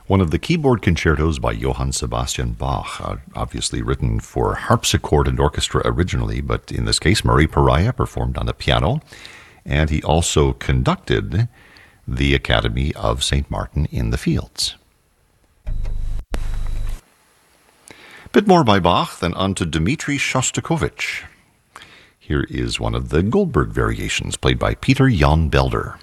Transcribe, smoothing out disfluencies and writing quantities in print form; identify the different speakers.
Speaker 1: One of the keyboard concertos by Johann Sebastian Bach, obviously written for harpsichord and orchestra originally, but in this case, Murray Pariah performed on the piano, and he also conducted the Academy of St. Martin in the Fields. Bit more by Bach, then on to Dmitri Shostakovich. Here is one of the Goldberg variations played by Peter Jan Belder.